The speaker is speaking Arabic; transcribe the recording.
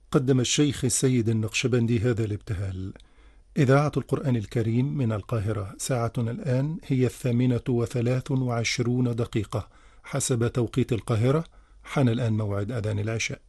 قدم الشيخ السيد النقشبندي هذا الابتهال: إذاعة القرآن الكريم من القاهرة. ساعتنا الآن هي 8:23 حسب توقيت القاهرة. حان الآن موعد أذان العشاء.